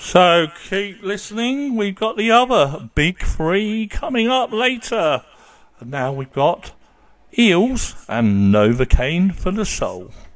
So keep listening. We've got the other big three coming up later. And now we've got Eels and Novocaine for the Soul.